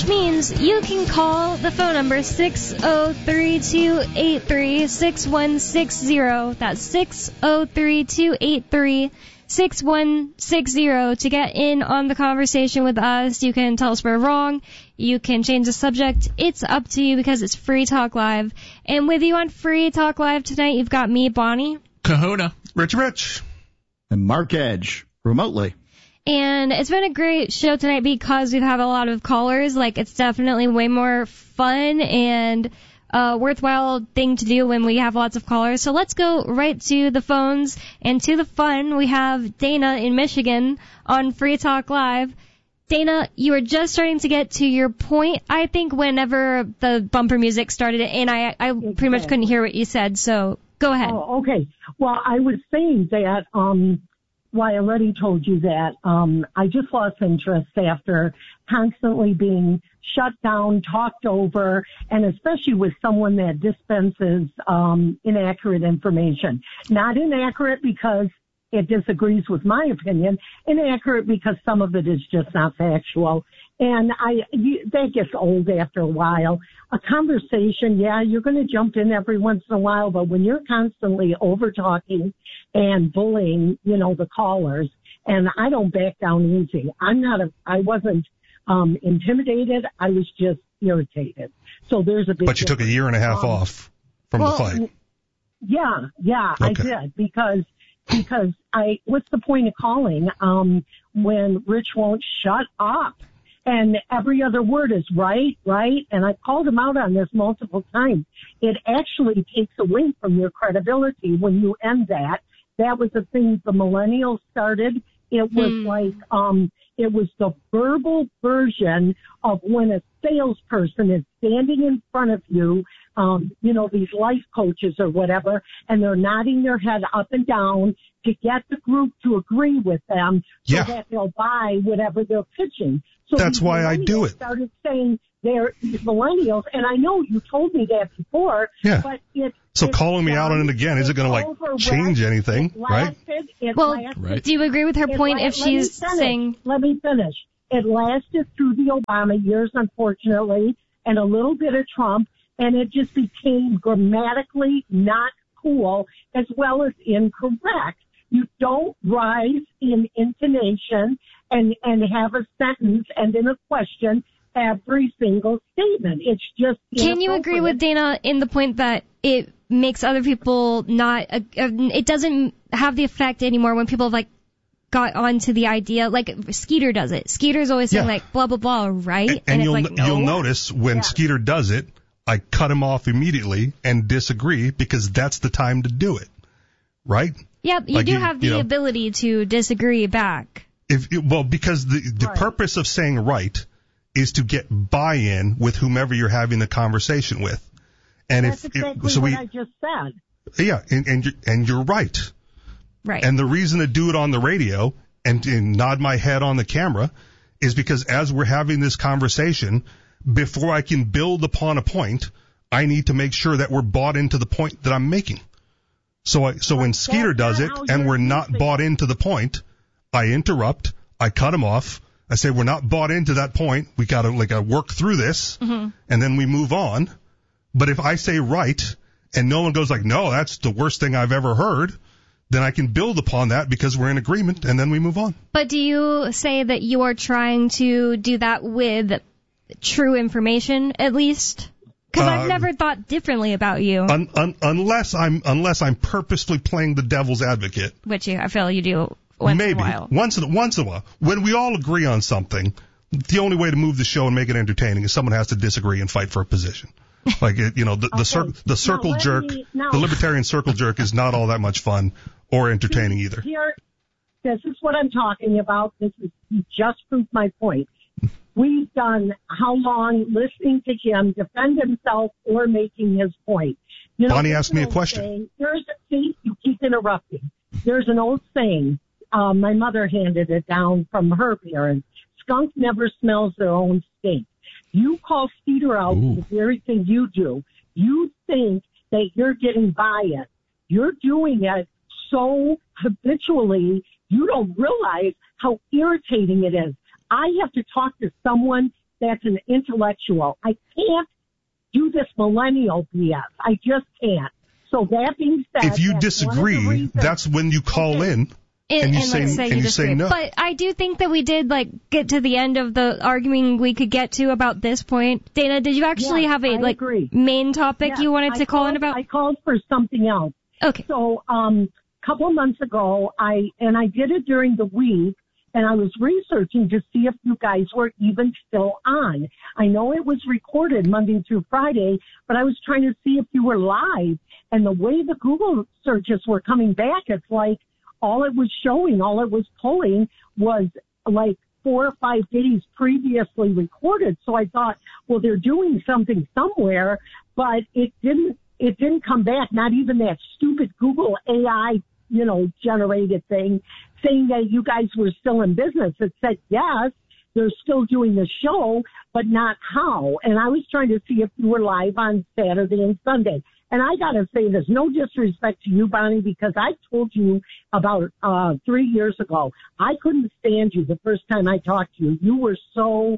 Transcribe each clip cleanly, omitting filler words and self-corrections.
which means you can call the phone number 603-283-6160. That's 603-283-6160 to get in on the conversation with us. You can tell us we're wrong. You can change the subject. It's up to you because it's Free Talk Live. And with you on Free Talk Live tonight, you've got me, Bonnie. Kahuna. Rich. And Mark Edge, remotely. And it's been a great show tonight because we've had a lot of callers. Like, it's definitely way more fun and worthwhile thing to do when we have lots of callers. So let's go right to the phones and to the fun. We have Dana in Michigan on Free Talk Live. Dana, you were just starting to get to your point, I think, whenever the bumper music started, and I pretty much couldn't hear what you said, so go ahead. Oh, okay. Well, I was saying that, I already told you that, I just lost interest after constantly being shut down, talked over, and especially with someone that dispenses, inaccurate information. Not inaccurate because it disagrees with my opinion, inaccurate because some of it is just not factual. And that gets old after a while. A conversation, yeah, you're going to jump in every once in a while, but when you're constantly over-talking and bullying, the callers, and I don't back down easy. I wasn't intimidated. I was just irritated. So there's a big But you took a year and a half off from the fight. Yeah, okay. I did because what's the point of calling when Rich won't shut up? And every other word is right, and I've called him out on this multiple times. It actually takes away from your credibility when you end that. That was the thing the millennials started. It was it was the verbal version of when a salesperson is standing in front of you, these life coaches or whatever, and they're nodding their head up and down to get the group to agree with them so that they'll buy whatever they're pitching. So that's why I do it. Started saying they're millennials, and I know you told me that before. Yeah. But so calling me out on it again isn't going to change anything, right? Do you agree with her point if she's saying? Let me finish. It lasted through the Obama years, unfortunately, and a little bit of Trump, and it just became grammatically not cool as well as incorrect. You don't rise in intonation and have a sentence and then a question every single statement. It's just Can you agree with Dana in the point that it makes other people not, it doesn't have the effect anymore when people have got onto the idea, like Skeeter does it. Skeeter's always saying blah, blah, blah, right? And you'll notice when Skeeter does it, I cut him off immediately and disagree because that's the time to do it, right? Yep, you do have the ability to disagree back. Because the purpose of saying right is to get buy-in with whomever you're having the conversation with. And that's exactly what I just said. Yeah, and you're right. Right. And the reason to do it on the radio and to nod my head on the camera is because as we're having this conversation, before I can build upon a point, I need to make sure that we're bought into the point that I'm making. So when Skeeter does it and we're not bought into the point, I interrupt, I cut him off, I say we're not bought into that point, we gotta work through this, and then we move on. But if I say right, and no one goes no, that's the worst thing I've ever heard, then I can build upon that because we're in agreement, and then we move on. But do you say that you are trying to do that with true information, at least? Because I've never thought differently about you. Unless I'm purposefully playing the devil's advocate. Which I feel you do once in a while. Once in a while. When we all agree on something, the only way to move the show and make it entertaining is someone has to disagree and fight for a position. The circle jerk, the libertarian circle jerk is not all that much fun or entertaining either. Here, this is what I'm talking about. You just proved my point. We've done how long listening to him defend himself or making his point. Bonnie asked me a question. You keep interrupting. There's an old saying. My mother handed it down from her parents. Skunk never smells their own stink. You call Skeeter out for the very thing you do. You think that you're getting by-in. You're doing it so habitually, you don't realize how irritating it is. I have to talk to someone that's an intellectual. I can't do this millennial BS. I just can't. So that being said, if you disagree, that's when you call in. And you say no. But I do think that we did get to the end of the arguing we could get to about this point. Dana, did you actually have a main topic you wanted to call in about? I called for something else. Okay. So couple of months ago, I did it during the week, and I was researching to see if you guys were even still on. I know it was recorded Monday through Friday, but I was trying to see if you were live. And the way the Google searches were coming back, it's like all it was showing, all it was pulling was 4 or 5 days previously recorded. So I thought, well, they're doing something somewhere, but it didn't come back, not even that stupid Google AI, generated thing saying that you guys were still in business. It said, yes, they're still doing the show, but not how. And I was trying to see if you were live on Saturday and Sunday. And I got to say this, no disrespect to you, Bonnie, because I told you about 3 years ago, I couldn't stand you the first time I talked to you. You were so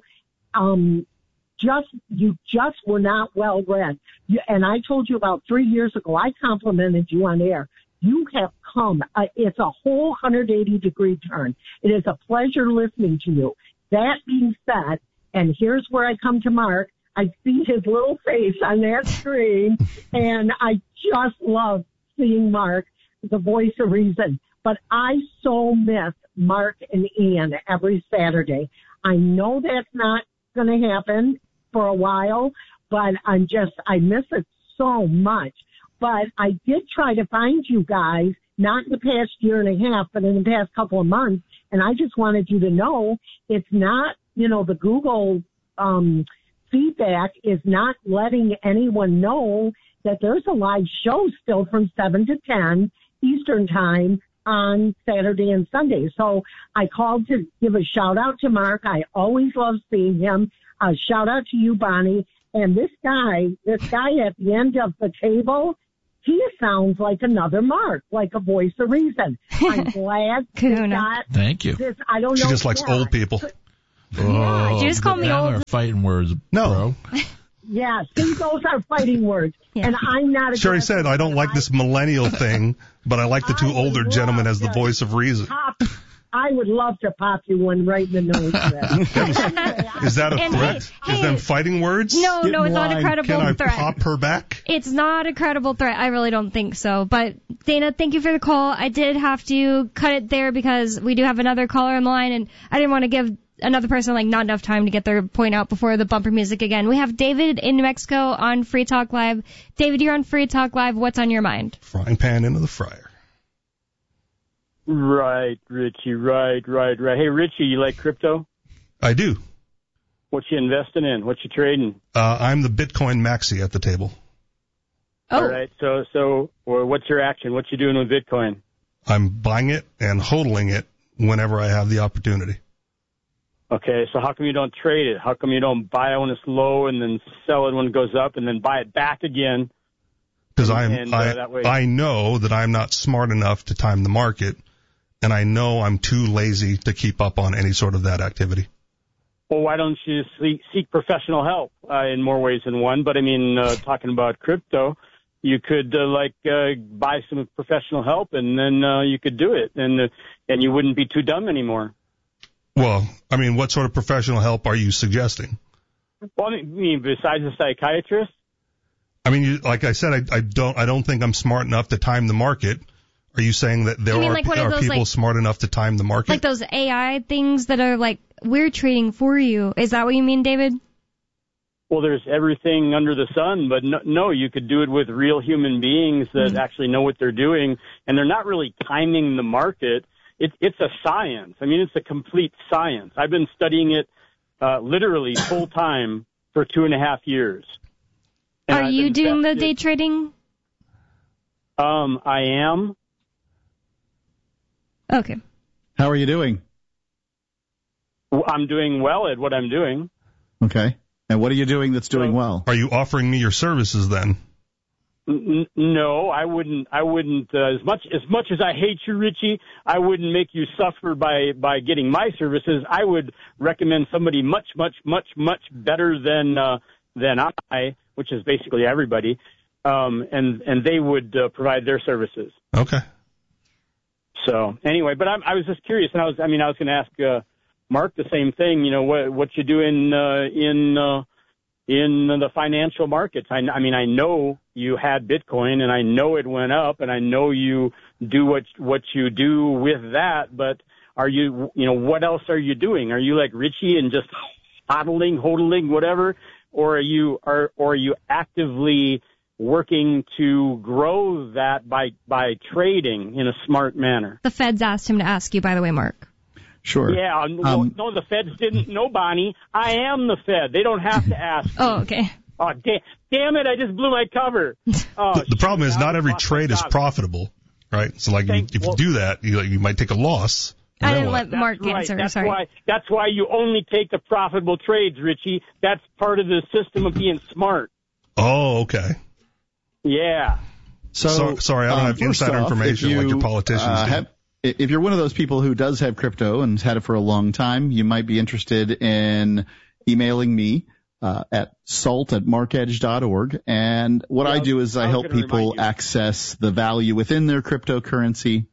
you just were not well read. And I told you about 3 years ago, I complimented you on air. You have come. It's a whole 180-degree turn. It is a pleasure listening to you. That being said, and here's where I come to Mark, I see his little face on that screen, and I just love seeing Mark, the voice of reason. But I so miss Mark and Ian every Saturday. I know that's not going to happen for a while, but I miss it so much. But I did try to find you guys, not in the past year and a half, but in the past couple of months. And I just wanted you to know it's not, the Google feedback is not letting anyone know that there's a live show still from 7 to 10 Eastern time on Saturday and Sunday. So I called to give a shout out to Mark. I always love seeing him. A shout out to you, Bonnie. And this guy at the end of the table, he sounds like another Mark, like a voice of reason. I'm glad Thank you. I don't know. She just likes old people. Yeah, you just call me old. Are fighting words, no. bro. Yeah, see, those are fighting words. Yeah. And I'm not. Sherry said, I don't like this millennial thing, but I like the two older gentlemen as the voice of reason. I would love to pop you one right in the nose. Is that a threat? Is them fighting words? No, it's not a credible threat. Can I pop her back? It's not a credible threat. I really don't think so. But, Dana, thank you for the call. I did have to cut it there because we do have another caller on the line, and I didn't want to give another person not enough time to get their point out before the bumper music again. We have David in New Mexico on Free Talk Live. David, you're on Free Talk Live. What's on your mind? Frying pan into the fryer. Right, Richie, right. Hey, Richie, you like crypto? I do. What you investing in? What you trading? I'm the Bitcoin maxi at the table. Oh. All right, so what's your action? What you doing with Bitcoin? I'm buying it and hodling it whenever I have the opportunity. Okay, so how come you don't trade it? How come you don't buy it when it's low and then sell it when it goes up and then buy it back again? Because I know that I'm not smart enough to time the market, and I know I'm too lazy to keep up on any sort of that activity. Well, why don't you seek professional help in more ways than one? But, talking about crypto, you could, buy some professional help, and then you could do it, and you wouldn't be too dumb anymore. Well, what sort of professional help are you suggesting? Well, besides a psychiatrist? Like I said, I don't think I'm smart enough to time the market. Are you saying that there are people smart enough to time the market? Like those AI things that are we're trading for you. Is that what you mean, David? Well, there's everything under the sun, but no, you could do it with real human beings that actually know what they're doing, and they're not really timing the market. It's a science. It's a complete science. I've been studying it literally full time for 2.5 years. And are you doing the day trading? I am. Okay. How are you doing? I'm doing well at what I'm doing. Okay. And what are you doing that's doing well? Are you offering me your services then? No, I wouldn't. As much as I hate you, Richie, I wouldn't make you suffer by getting my services. I would recommend somebody much better than I, which is basically everybody, and they would provide their services. Okay. So anyway, but I was just curious, and I was going to ask Mark the same thing. You know, what you do in the financial markets. I mean, I know you had Bitcoin, and I know it went up, and I know you do what you do with that. But are you what else are you doing? Are you like Richie and just hodling, whatever, or are you actively working to grow that by trading in a smart manner? The Feds asked him to ask you, by the way, Mark. Sure. Yeah, no, the Feds didn't know, Bonnie. I am the Fed. They don't have to ask. Oh, okay. Oh, damn it, I just blew my cover. Oh, the problem is not every trade is profitable, right? So, like, if you do that, you might take a loss. I didn't let Mark answer. That's why you only take the profitable trades, Richie. That's part of the system of being smart. Oh, okay. Yeah. So sorry, I don't have insider information like your politicians do. If you're one of those people who does have crypto and has had it for a long time, you might be interested in emailing me at salt@markedge.org. And what I do is I help people access the value within their cryptocurrency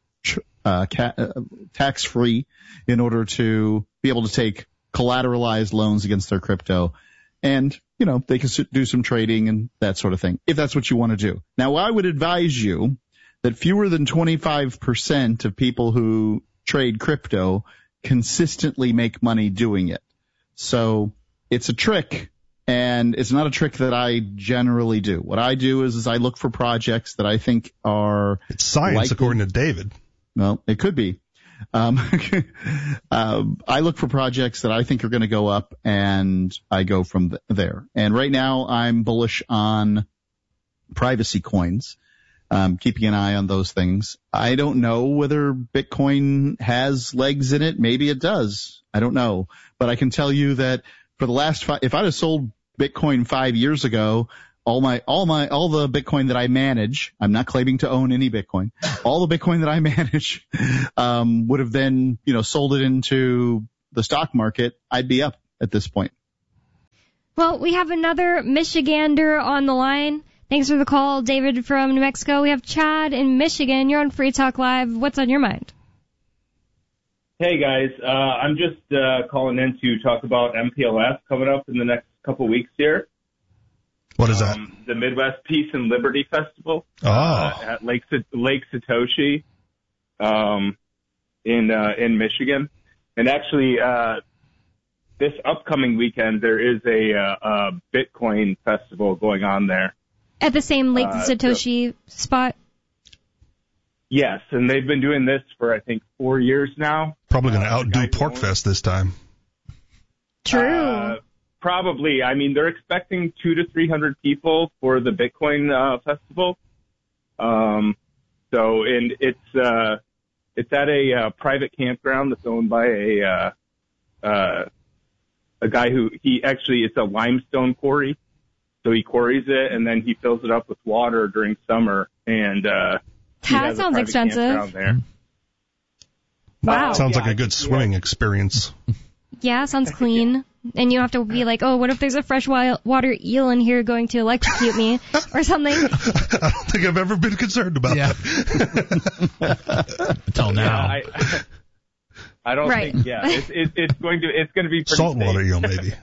tax-free in order to be able to take collateralized loans against their crypto. And, they can do some trading and that sort of thing, if that's what you want to do. Now, I would advise you that fewer than 25% of people who trade crypto consistently make money doing it. So it's a trick, and it's not a trick that I generally do. What I do is I look for projects that I think are... It's science, according to David. Well, it could be. I look for projects that I think are going to go up, and I go from there. And right now I'm bullish on privacy coins, keeping an eye on those things. I don't know whether Bitcoin has legs in it. Maybe it does. I don't know. But I can tell you that for the last if I'd have sold Bitcoin 5 years ago, all the Bitcoin that I manage, I'm not claiming to own any Bitcoin, all the Bitcoin that I manage, would have then, sold it into the stock market. I'd be up at this point. Well, we have another Michigander on the line. Thanks for the call, David from New Mexico. We have Chad in Michigan. You're on Free Talk Live. What's on your mind? Hey, guys. I'm just calling in to talk about MPLS coming up in the next couple weeks here. What is that? The Midwest Peace and Liberty Festival at Lake Satoshi in Michigan. And actually, this upcoming weekend, there is a Bitcoin festival going on there. At the same Lake Satoshi spot? Yes, and they've been doing this for, I think, 4 years now. Probably going to outdo PorcFest this time. True. Probably. I mean, they're expecting 200 to 300 people for the Bitcoin festival. And it's at a private campground that's owned by a guy who it's a limestone quarry. So he quarries it and then he fills it up with water during summer. And that sounds expensive. There. Wow. Sounds like a good swimming experience. Yeah, sounds clean. And you have to be like, oh, what if there's a freshwater eel in here going to electrocute me or something? I don't think I've ever been concerned about that. Until now. Yeah, I don't think, it's going to be pretty saltwater safe. eel, maybe.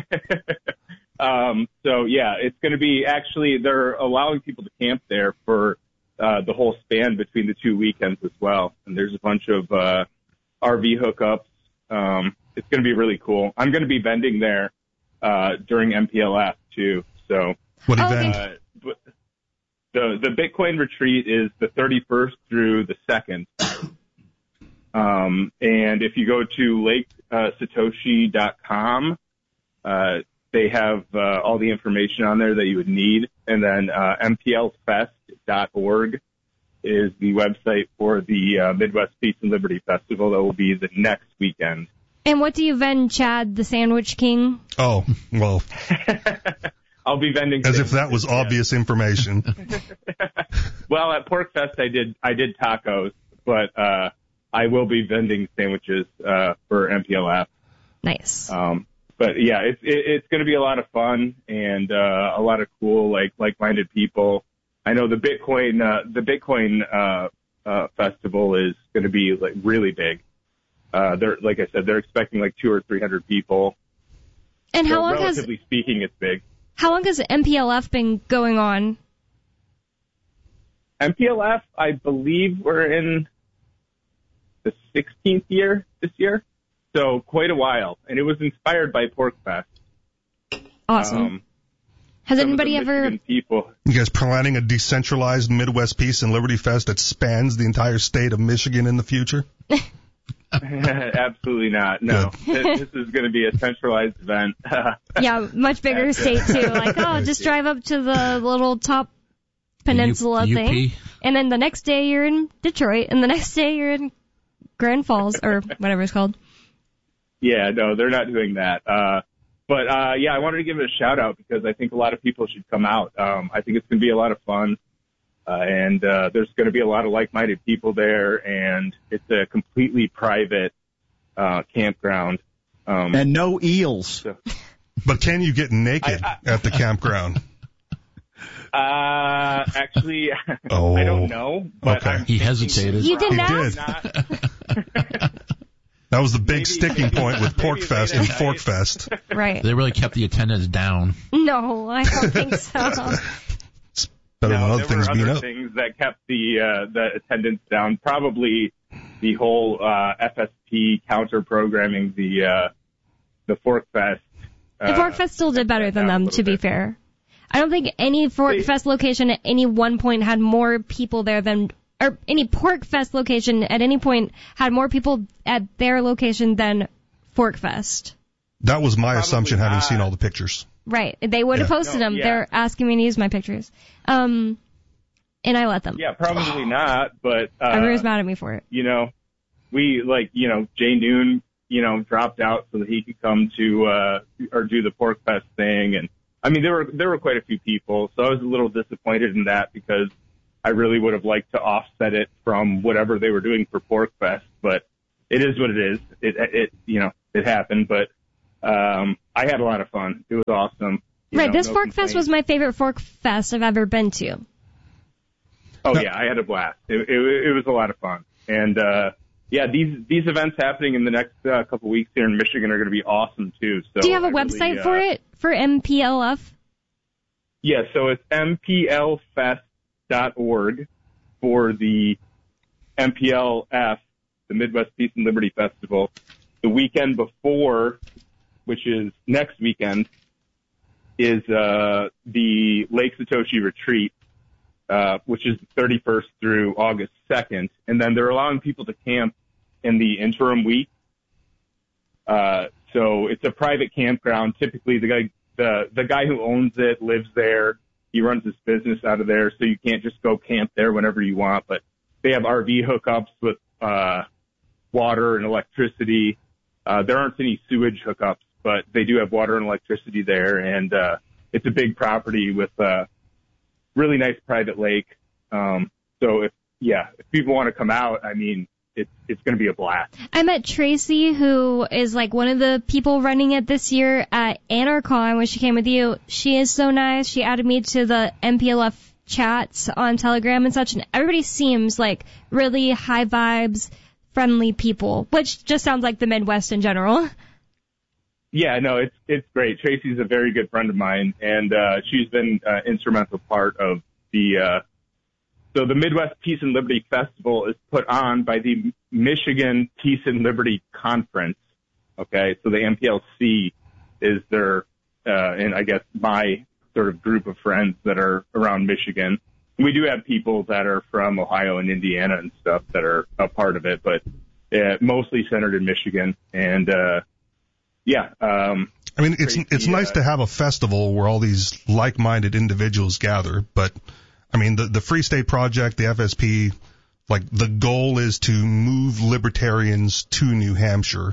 So yeah, it's going to be they're allowing people to camp there for the whole span between the 2 weekends as well. And there's a bunch of RV hookups. It's going to be really cool. I'm going to be vending there during MPLS too. So what event? The Bitcoin retreat is the 31st through the 2nd. And if you go to lakesatoshi.com, they have all the information on there that you would need. And then mplfest.org is the website for the Midwest Peace and Liberty Festival that will be the next weekend. And what do you vend, Chad, the Sandwich King? Oh, well. I'll be vending as sandwiches, if that was obvious information. Well, at PorcFest I did tacos, but I will be vending sandwiches for MPLF. Nice. But yeah, it's going to be a lot of fun and a lot of cool like-minded people. I know the Bitcoin festival is going to be like really big. Like I said, they're expecting like 200 or 300 people. And so relatively speaking, it's big. How long has MPLF been going on? MPLF, I believe we're in the 16th year this year. So quite a while, and it was inspired by PorcFest. Awesome. Has anybody ever? You guys planning a decentralized Midwest Peace and Liberty Fest that spans the entire state of Michigan in the future? Absolutely not. No, this is going to be a centralized event. Yeah, much bigger state too. Like, just drive up to the little top peninsula thing, and then the next day you're in Detroit, and the next day you're in Grand Falls or whatever it's called. Yeah, no, they're not doing that. But yeah, I wanted to give it a shout out because I think a lot of people should come out. I think it's going to be a lot of fun. And there's going to be a lot of like-minded people there, and it's a completely private campground. And no eels. So. But can you get naked at the campground? Actually, I don't know. But okay. He hesitated. You didn't ask? That was the big sticking point with PorcFest and ForkFest. Right. They really kept the attendance down. No, I don't think so. Better than other things being up. Things that kept the attendance down. Probably the whole FSP counter programming the ForkFest. The ForkFest still did better than them, to be fair. I don't think any ForkFest location at any one point had more people there than, or any PorcFest location at any point had more people at their location than ForkFest. That was my assumption, having seen all the pictures. Right. They would have posted them. Yeah. They're asking me to use my pictures. And I let them. Yeah, probably not, but everyone's mad at me for it. You know, we Jay Noon, dropped out so that he could come to or do the PorcFest thing, and I mean there were quite a few people, so I was a little disappointed in that because I really would have liked to offset it from whatever they were doing for PorcFest, but it is what it is. It happened, but I had a lot of fun. It was awesome. Right, this ForkFest was my favorite ForkFest I've ever been to. Oh yeah, I had a blast. It was a lot of fun, and these events happening in the next couple weeks here in Michigan are going to be awesome too. So do you have a website for it, for MPLF? Yeah, so it's mplfest.org for the MPLF, the Midwest Peace and Liberty Festival. The weekend before, which is next weekend, is the Lake Satoshi Retreat, which is the 31st through August 2nd. And then they're allowing people to camp in the interim week. So it's a private campground. Typically, the guy who owns it lives there. He runs his business out of there, so you can't just go camp there whenever you want. But they have RV hookups with water and electricity. There aren't any sewage hookups, but they do have water and electricity there, and it's a big property with a really nice private lake. So if people want to come out, I mean, it's going to be a blast. I met Tracy, who is like one of the people running it this year at Anarchon when she came with you. She is so nice. She added me to the MPLF chats on Telegram and such, and everybody seems like really high vibes, friendly people, which just sounds like the Midwest in general. Yeah, no, it's great. Tracy's a very good friend of mine, and she's been an instrumental part of the so the Midwest Peace and Liberty Festival is put on by the Michigan Peace and Liberty Conference. Okay, so the MPLC is their and I guess my sort of group of friends that are around Michigan. We do have people that are from Ohio and Indiana and stuff that are a part of it, but mostly centered in Michigan. And I mean, it's nice to have a festival where all these like-minded individuals gather, but I mean, the Free State Project, the FSP, like the goal is to move libertarians to New Hampshire.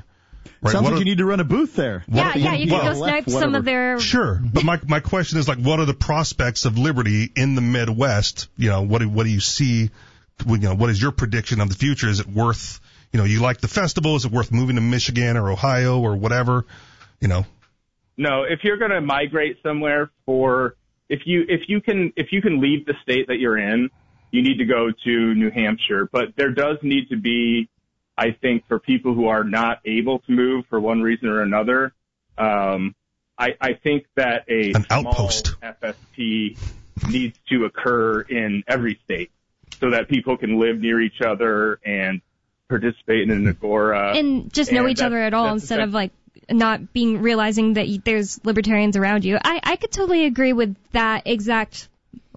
Right? Sounds like you need to run a booth there. Yeah, you can go snipe some of their... Sure, but my question is, like, what are the prospects of liberty in the Midwest? You know, what do you see? You know, what is your prediction of the future? Is it worth, you know, you like the festival? Is it worth moving to Michigan or Ohio or whatever? You know. No, if you're going to migrate somewhere if you can leave the state that you're in, you need to go to New Hampshire. But there does need to be, I think, for people who are not able to move for one reason or another, I think that an small outpost FSP needs to occur in every state so that people can live near each other and participate in an agora. And just know each other at all instead of, like, not realizing that there's libertarians around you. I could totally agree with that exact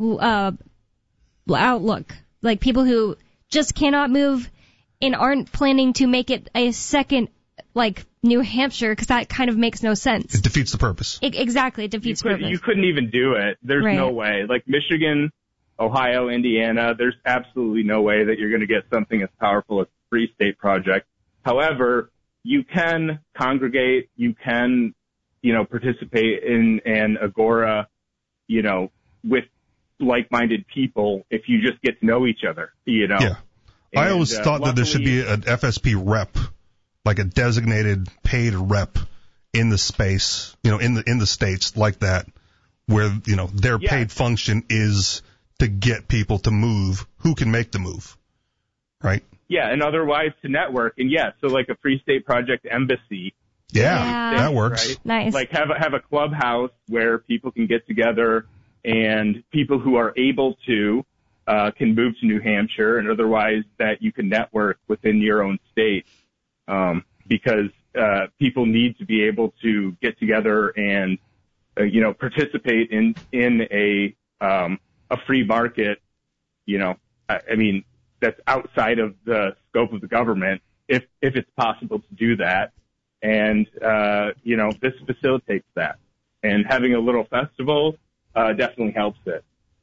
outlook. Like, people who just cannot move and aren't planning to make it a second, like, New Hampshire, because that kind of makes no sense. It defeats the purpose. Exactly, it defeats the purpose. You couldn't even do it. There's no way. Like, Michigan, Ohio, Indiana, there's absolutely no way that you're going to get something as powerful as the Free State Project. However, you can congregate, you can, you know, participate in an agora, you know, with like-minded people if you just get to know each other, you know. Yeah. And I always thought that there should be an FSP rep, like a designated paid rep in the space, you know, in the states like that, where, you know, their paid function is to get people to move who can make the move, right? Yeah, and otherwise to network. And so like a Free State Project embassy. Yeah. That works. Right? Nice. Like have a clubhouse where people can get together and people who are able to can move to New Hampshire, and otherwise that you can network within your own state, because people need to be able to get together and you know, participate in a free market. You know, I mean, that's outside of the scope of the government, if it's possible to do that. And you know, this facilitates that, and having a little festival definitely helps it.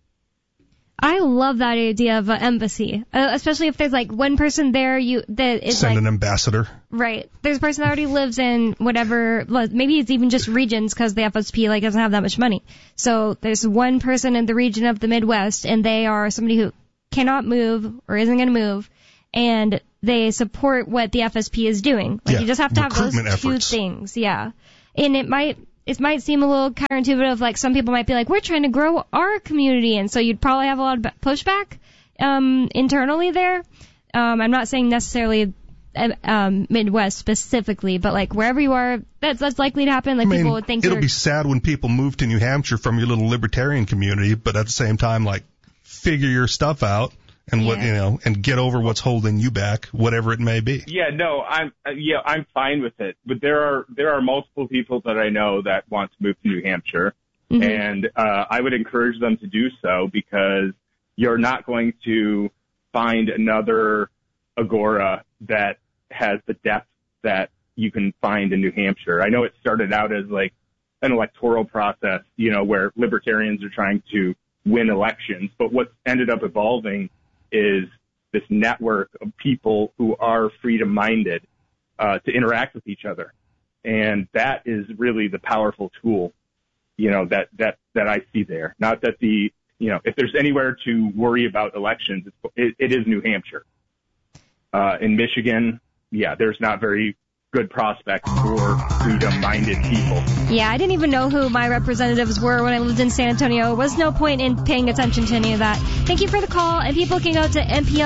I love that idea of an embassy, especially if there's like one person there send an ambassador. Right. There's a person that already lives in whatever, maybe it's even just regions because the FSP like doesn't have that much money. So there's one person in the region of the Midwest, and they are somebody who cannot move or isn't going to move, and they support what the FSP is doing. Like, you just have to have those two things. Yeah. And it might seem a little counterintuitive. Like, some people might be like, we're trying to grow our community, and so you'd probably have a lot of pushback internally there. I'm not saying necessarily Midwest specifically, but like wherever you are, that's likely to happen. Like, people would think it'll be sad when people move to New Hampshire from your little libertarian community, but at the same time, like, figure your stuff out and what, you know, and get over what's holding you back, whatever it may be. Yeah, no, I'm fine with it. But there are multiple people that I know that want to move to New Hampshire, and I would encourage them to do so, because you're not going to find another agora that has the depth that you can find in New Hampshire. I know it started out as like an electoral process, you know, where libertarians are trying to win elections, but what's ended up evolving is this network of people who are freedom-minded to interact with each other. And that is really the powerful tool, you know, that I see there. Not that you know, if there's anywhere to worry about elections, it is New Hampshire. In Michigan, there's not very good prospects for freedom-minded people. Yeah, I didn't even know who my representatives were when I lived in San Antonio. There was no point in paying attention to any of that. Thank you for the call, and people can go to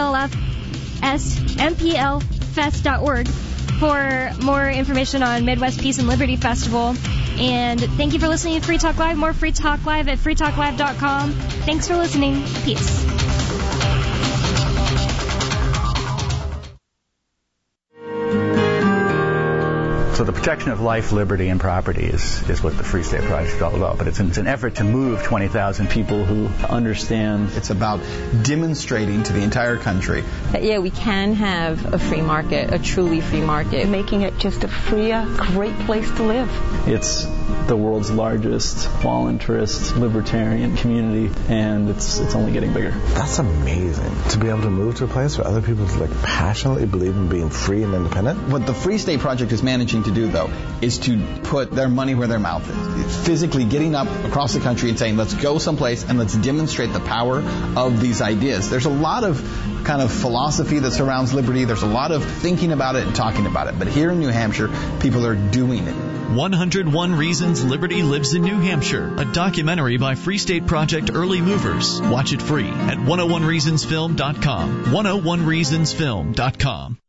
mplfest.org for more information on Midwest Peace and Liberty Festival. And thank you for listening to Free Talk Live. More Free Talk Live at freetalklive.com. Thanks for listening. Peace. So the protection of life, liberty, and property is what the Free State Project is all about. But it's an effort to move 20,000 people who understand. It's about demonstrating to the entire country that, we can have a free market, a truly free market. Making it just a freer, great place to live. It's the world's largest voluntarist libertarian community, and it's only getting bigger. That's amazing, to be able to move to a place where other people passionately believe in being free and independent. What the Free State Project is managing to to do, though, is to put their money where their mouth is. Physically getting up across the country and saying, let's go someplace and let's demonstrate the power of these ideas. There's a lot of kind of philosophy that surrounds liberty. There's a lot of thinking about it and talking about it. But here in New Hampshire, people are doing it. 101 Reasons Liberty Lives in New Hampshire, a documentary by Free State Project Early Movers. Watch it free at 101reasonsfilm.com. 101reasonsfilm.com.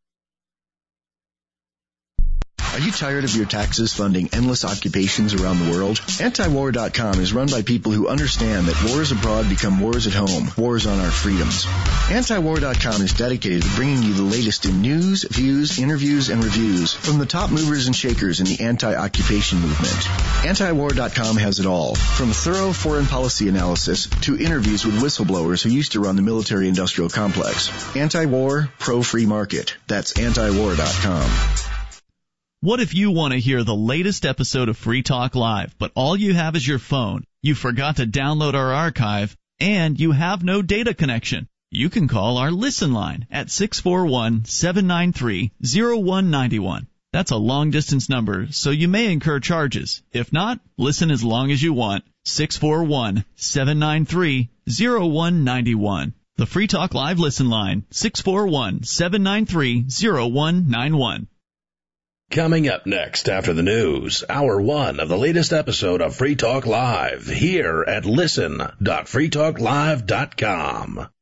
Are you tired of your taxes funding endless occupations around the world? Antiwar.com is run by people who understand that wars abroad become wars at home, wars on our freedoms. Antiwar.com is dedicated to bringing you the latest in news, views, interviews, and reviews from the top movers and shakers in the anti-occupation movement. Antiwar.com has it all, from thorough foreign policy analysis to interviews with whistleblowers who used to run the military-industrial complex. Anti-war, pro-free market. That's Antiwar.com. What if you want to hear the latest episode of Free Talk Live, but all you have is your phone, you forgot to download our archive, and you have no data connection? You can call our Listen line at 641-793-0191. That's a long-distance number, so you may incur charges. If not, listen as long as you want. 641-793-0191. The Free Talk Live Listen line, 641-793-0191. Coming up next after the news, Hour 1 of the latest episode of Free Talk Live, here at listen.freetalklive.com.